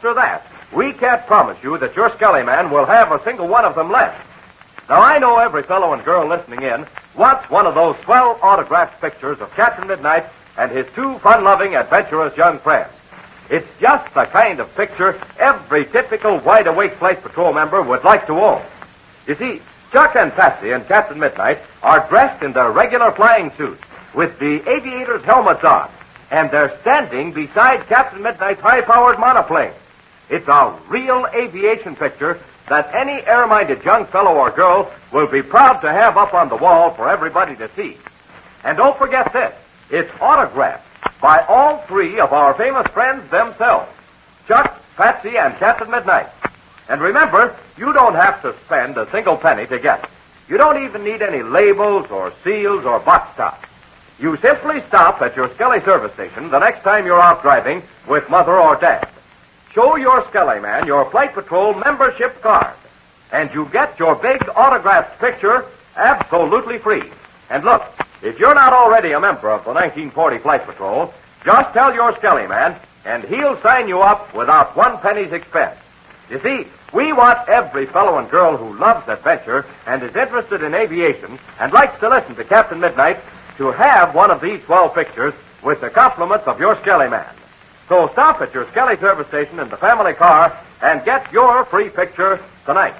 after that, we can't promise you that your Skelly Man will have a single one of them left. Now, I know every fellow and girl listening in wants one of those swell autographed pictures of Captain Midnight and his two fun-loving, adventurous young friends. It's just the kind of picture every typical wide-awake flight patrol member would like to own. You see, Chuck and Patsy and Captain Midnight are dressed in their regular flying suits with the aviators' helmets on, and they're standing beside Captain Midnight's high-powered monoplane. It's a real aviation picture that any air-minded young fellow or girl will be proud to have up on the wall for everybody to see. And don't forget this, it's autographed by all three of our famous friends themselves, Chuck, Patsy, and Captain Midnight. And remember, you don't have to spend a single penny to get it. You don't even need any labels or seals or box tops. You simply stop at your Skelly service station the next time you're out driving with Mother or Dad. Show your Skelly Man your Flight Patrol membership card, and you get your big autographed picture absolutely free. And look, if you're not already a member of the 1940 Flight Patrol, just tell your Skelly Man, and he'll sign you up without one penny's expense. You see, we want every fellow and girl who loves adventure and is interested in aviation and likes to listen to Captain Midnight to have one of these 12 pictures with the compliments of your Skelly Man. So stop at your Skelly service station in the family car and get your free picture tonight.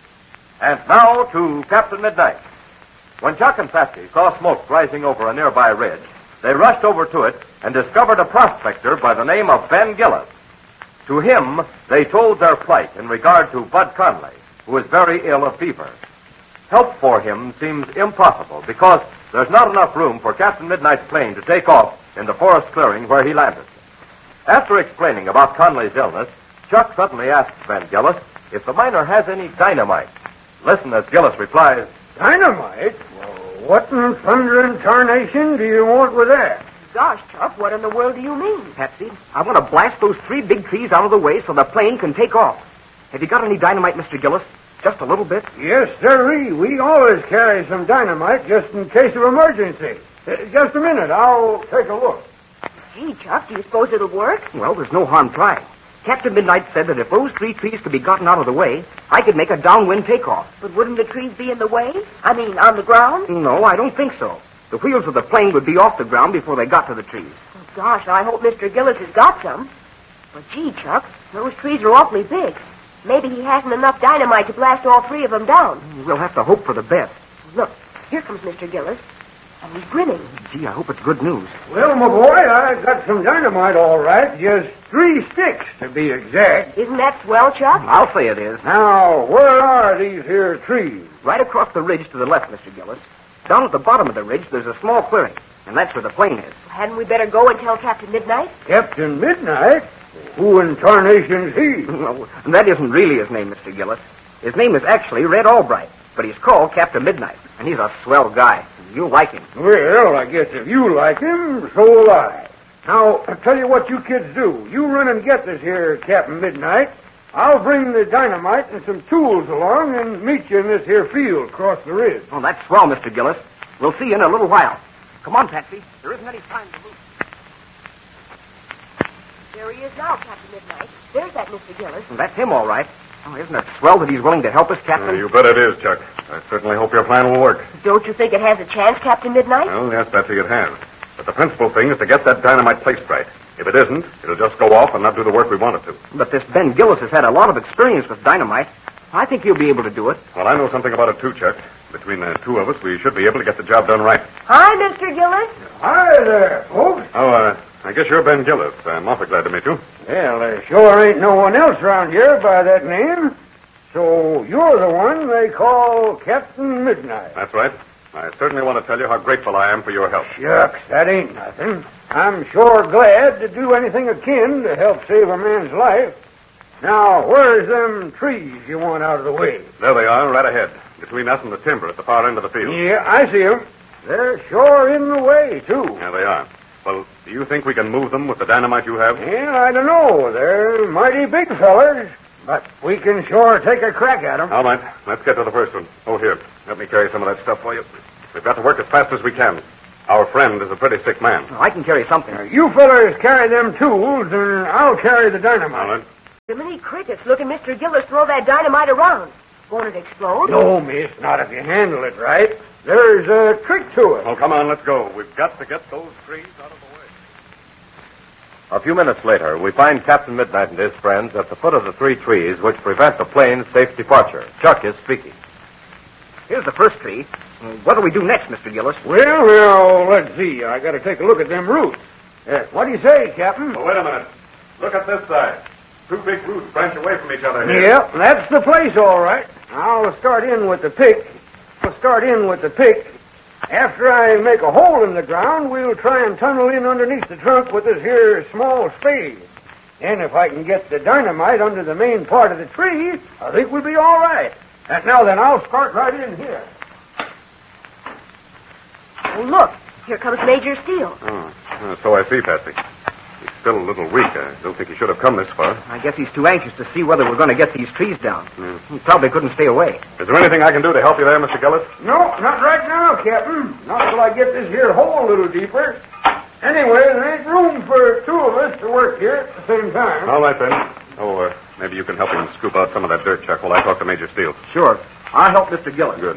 And now to Captain Midnight. When Chuck and Patsy saw smoke rising over a nearby ridge, they rushed over to it and discovered a prospector by the name of Ben Gillis. To him, they told their plight in regard to Bud Conley, who is very ill of fever. Help for him seems impossible because there's not enough room for Captain Midnight's plane to take off in the forest clearing where he landed. After explaining about Conley's illness, Chuck suddenly asks Ben Gillis if the miner has any dynamite. Listen as Gillis replies, Dynamite? Well, what in thunder and tarnation do you want with that? Gosh, Chuck, what in the world do you mean? Patsy, I want to blast those three big trees out of the way so the plane can take off. Have you got any dynamite, Mr. Gillis? Just a little bit? Yes, sirree. We always carry some dynamite just in case of emergency. Just a minute. I'll take a look. Gee, Chuck, do you suppose it'll work? Well, there's no harm trying. Captain Midnight said that if those three trees could be gotten out of the way, I could make a downwind takeoff. But wouldn't the trees be in the way? I mean, on the ground? No, I don't think so. The wheels of the plane would be off the ground before they got to the trees. Oh, gosh, I hope Mr. Gillis has got some. But gee, Chuck, those trees are awfully big. Maybe he hasn't enough dynamite to blast all three of them down. We'll have to hope for the best. Look, here comes Mr. Gillis. And he's grinning. Gee, I hope it's good news. Well, my boy, I got some dynamite all right. Just 3 sticks, to be exact. Isn't that swell, Chuck? I'll say it is. Now, where are these here trees? Right across the ridge to the left, Mr. Gillis. Down at the bottom of the ridge, there's a small clearing, and that's where the plane is. Hadn't we better go and tell Captain Midnight? Captain Midnight? Who in tarnation's he? Well, that isn't really his name, Mr. Gillis. His name is actually Red Albright, but he's called Captain Midnight, and he's a swell guy. You'll like him. Well, I guess if you like him, so will I. Now, I'll tell you what you kids do. You run and get this here Captain Midnight. I'll bring the dynamite and some tools along and meet you in this here field across the ridge. Oh, that's swell, Mr. Gillis. We'll see you in a little while. Come on, Patsy. There isn't any time to lose. There he is now, Captain Midnight. There's that Mr. Gillis. Well, that's him, all right. Oh, isn't it swell that he's willing to help us, Captain? You bet it is, Chuck. I certainly hope your plan will work. Don't you think it has a chance, Captain Midnight? Well, yes, Betsy, it has. But the principal thing is to get that dynamite placed right. If it isn't, it'll just go off and not do the work we want it to. But this Ben Gillis has had a lot of experience with dynamite. I think he'll be able to do it. Well, I know something about it, too, Chuck. Between the two of us, we should be able to get the job done right. Hi, Mr. Gillis. Hi there, folks. Oh, I guess you're Ben Gillis. I'm awfully glad to meet you. Well, there sure ain't no one else around here by that name. So you're the one they call Captain Midnight. That's right. I certainly want to tell you how grateful I am for your help. Shucks, that ain't nothing. I'm sure glad to do anything akin to help save a man's life. Now, where's them trees you want out of the way? There they are, right ahead, between us and the timber at the far end of the field. Yeah, I see 'em. They're sure in the way, too. Yeah, they are. Well, do you think we can move them with the dynamite you have? Well, I don't know. They're mighty big fellers. But we can sure take a crack at 'em. All right, let's get to the first one. Oh, here, let me carry some of that stuff for you. We've got to work as fast as we can. Our friend is a pretty sick man. I can carry something. You fellers carry them tools, and I'll carry the dynamite. All right. Jiminy crickets, look at Mr. Gillis throw that dynamite around. Won't it explode? No, miss, not if you handle it right. There's a trick to it. Oh, come on, let's go. We've got to get those trees out of the way. A few minutes later, we find Captain Midnight and his friends at the foot of the 3 trees which prevent the plane's safe departure. Chuck is speaking. Here's the first tree. What do we do next, Mr. Gillis? Well, now, let's see. I got to take a look at them roots. What do you say, Captain? Oh, wait a minute. Look at this side. 2 big roots branch away from each other here. Yeah, that's the place, all right. I'll start in with the pick. After I make a hole in the ground, we'll try and tunnel in underneath the trunk with this here small spade. And if I can get the dynamite under the main part of the tree, I think we'll be all right. Now then, I'll start right in here. Oh, look. Here comes Major Steele. So I see, Patsy. He's still a little weak. I don't think he should have come this far. I guess he's too anxious to see whether we're going to get these trees down. He probably couldn't stay away. Is there anything I can do to help you there, Mr. Gillis? No, not right now, Captain. Not till I get this here hole a little deeper. Anyway, there ain't room for 2 of us to work here at the same time. All right, then. Oh, maybe you can help him scoop out some of that dirt, Chuck, while I talk to Major Steele. Sure. I'll help Mr. Gillis. Good.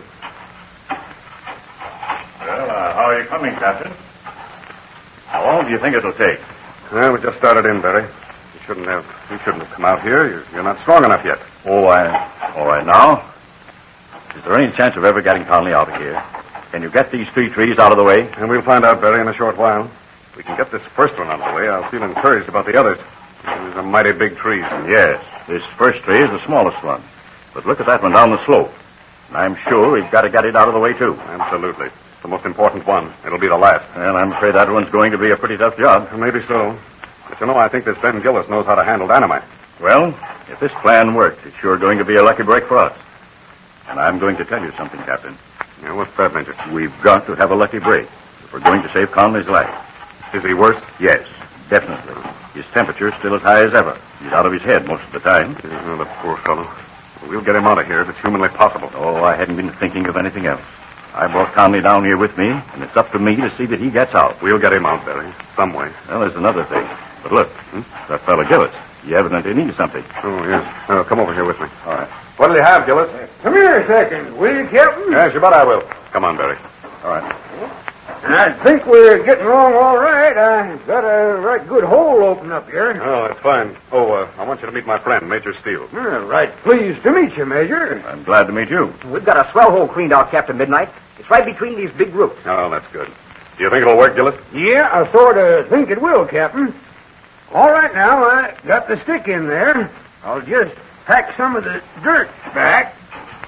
Well, how are you coming, Captain? How long do you think it'll take? Well, we just started in, Barry. You shouldn't have come out here. You're not strong enough yet. Oh, all right now. Is there any chance of ever getting Conley out of here? Can you get these 3 trees out of the way? And we'll find out, Barry, in a short while. If we can get this first one out of the way, I'll feel encouraged about the others. These are mighty big trees. Yes, this first tree is the smallest one. But look at that one down the slope. And I'm sure we've got to get it out of the way, too. Absolutely. It's the most important one. It'll be the last. Well, I'm afraid that one's going to be a pretty tough job. Maybe so. But I think this Ben Gillis knows how to handle dynamite. Well, if this plan works, it's sure going to be a lucky break for us. And I'm going to tell you something, Captain. Yeah, what's that, Major? We've got to have a lucky break if we're going to save Conley's life. Is he worse? Yes, definitely. His temperature's still as high as ever. He's out of his head most of the time. Oh, the poor fellow. We'll get him out of here if it's humanly possible. Oh, I hadn't been thinking of anything else. I brought Conley down here with me, and it's up to me to see that he gets out. We'll get him out, Barry. Some way. Well, there's another thing. But look, that fellow Gillis. He evidently needs something. Oh, yes. Come over here with me. All right. What'll you have, Gillis? Come here a second, will you, Captain? Yes, you bet I will. Come on, Barry. All right. I think we're getting along all right. I've got a right good hole open up here. Oh, that's fine. Oh, I want you to meet my friend, Major Steele. Right pleased to meet you, Major. I'm glad to meet you. We've got a swell hole cleaned out, Captain Midnight. It's right between these big roots. Oh, that's good. Do you think it'll work, Gillis? Yeah, I sort of think it will, Captain. All right, now, I got the stick in there. I'll just pack some of the dirt back.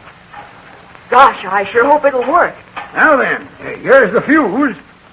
Gosh, I sure hope it'll work. Now then, here's the fuse.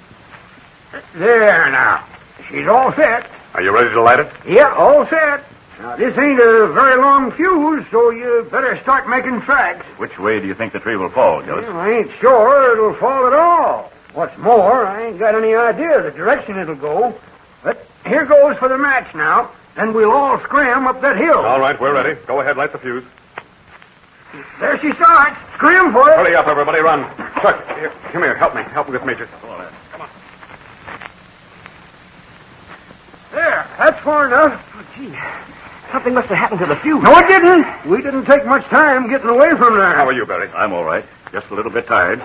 There now. She's all set. Are you ready to light it? Yeah, all set. Now, this ain't a very long fuse, so you better start making tracks. Which way do you think the tree will fall, Gillis? Well, I ain't sure it'll fall at all. What's more, I ain't got any idea the direction it'll go. But here goes for the match now, and we'll all scram up that hill. All right, we're ready. Go ahead, light the fuse. There she starts. Scram for it. Hurry up, everybody, run. Chuck, here, come here, help me. Help me with Major. Come on. There, that's far enough. Oh, gee, something must have happened to the fuse. No, it didn't. We didn't take much time getting away from there. How are you, Barry? I'm all right. Just a little bit tired.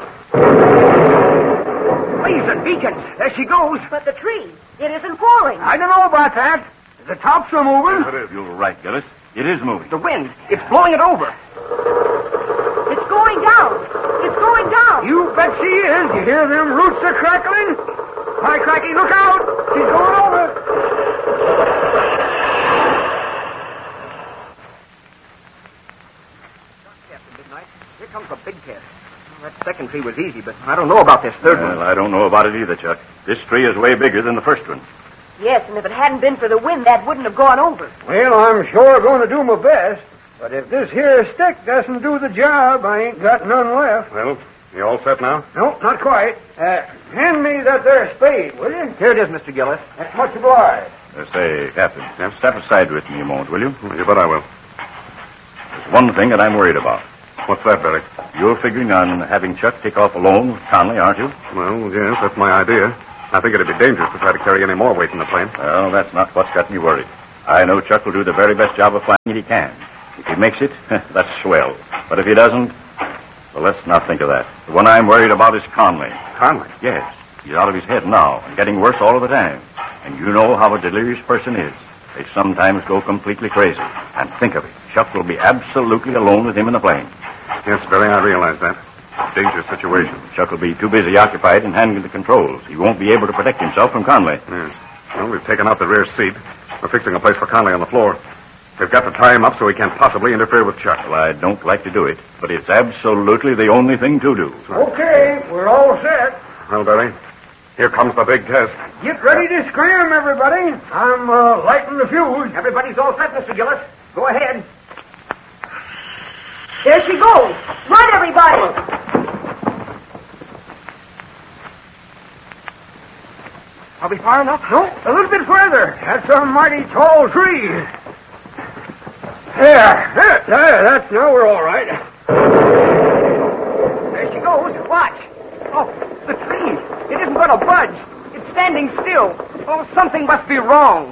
Blazing beacons. There she goes. But the tree, it isn't falling. I don't know about that. The tops are moving. Yes, it is. You're right, Gillis. It is moving. The wind, it's blowing it over. It's going down. It's going down. You bet she is. You hear them roots are crackling? Hi, Cracky, look out. She's going over. Captain Midnight, here comes a big test. Well, that second tree was easy, but I don't know about this third one. Well, I don't know about it either, Chuck. This tree is way bigger than the first one. Yes, and if it hadn't been for the wind, that wouldn't have gone over. Well, I'm sure going to do my best. But if this here stick doesn't do the job, I ain't got none left. Well, you all set now? No, not quite. Hand me that there spade, will you? Here it is, Mr. Gillis. That's much obliged. Say, Captain, step aside with me a moment, will you? You bet I will. There's one thing that I'm worried about. What's that, Barry? You're figuring on having Chuck take off alone with Conley, aren't you? Well, yes, that's my idea. I think it'd be dangerous to try to carry any more weight in the plane. Well, that's not what's got me worried. I know Chuck will do the very best job of finding it he can. If he makes it, that's swell. But if he doesn't, well, let's not think of that. The one I'm worried about is Conley. Conley? Yes. He's out of his head now and getting worse all of the time. And you know how a delirious person is. They sometimes go completely crazy. And think of it. Chuck will be absolutely alone with him in the plane. Yes, Billy, I realize that. Dangerous situation. Chuck will be too busy occupied in handling the controls. He won't be able to protect himself from Conley. Yes. Well, we've taken out the rear seat. We're fixing a place for Conley on the floor. We've got to tie him up so he can't possibly interfere with Chuck. Well, I don't like to do it, but it's absolutely the only thing to do. Okay, we're all set. Well, Billy, here comes the big test. Get ready to scram, everybody. I'm lighting the fuse. Everybody's all set, Mr. Gillis. Go ahead. There she goes. Run, everybody. Are we far enough? No, a little bit further. That's a mighty tall tree. There, that's now we're all right. There she goes. Watch. Oh, the tree. It isn't going to budge. It's standing still. Oh, something must be wrong.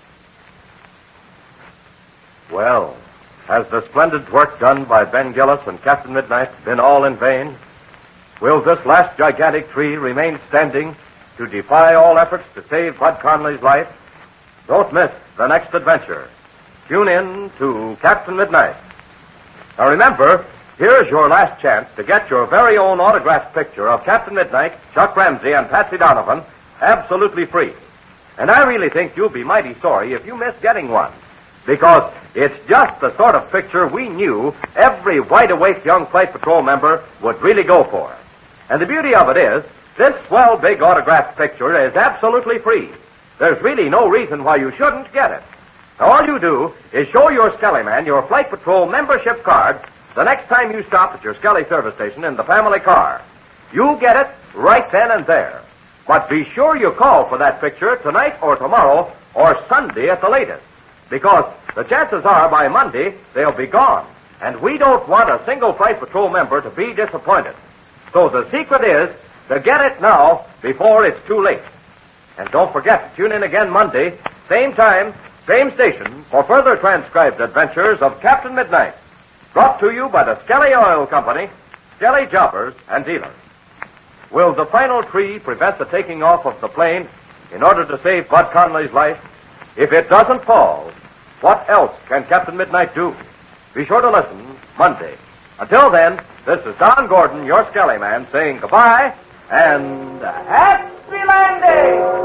Well, has the splendid work done by Ben Gillis and Captain Midnight been all in vain? Will this last gigantic tree remain standing to defy all efforts to save Bud Conley's life? Don't miss the next adventure. Tune in to Captain Midnight. Now remember, here's your last chance to get your very own autographed picture of Captain Midnight, Chuck Ramsey, and Patsy Donovan absolutely free. And I really think you'll be mighty sorry if you miss getting one, because it's just the sort of picture we knew every wide-awake young Flight Patrol member would really go for. And the beauty of it is, this swell big autographed picture is absolutely free. There's really no reason why you shouldn't get it. Now, all you do is show your Skelly man your Flight Patrol membership card the next time you stop at your Skelly service station in the family car. You'll get it right then and there. But be sure you call for that picture tonight or tomorrow or Sunday at the latest, because the chances are by Monday they'll be gone, and we don't want a single Flight Patrol member to be disappointed. So the secret is to get it now before it's too late. And don't forget to tune in again Monday, same time, same station, for further transcribed adventures of Captain Midnight. Brought to you by the Skelly Oil Company, Skelly Jobbers and Dealers. Will the final tree prevent the taking off of the plane in order to save Bud Conley's life? If it doesn't fall, what else can Captain Midnight do? Be sure to listen Monday. Until then, this is Don Gordon, your Skelly man, saying goodbye and happy landing!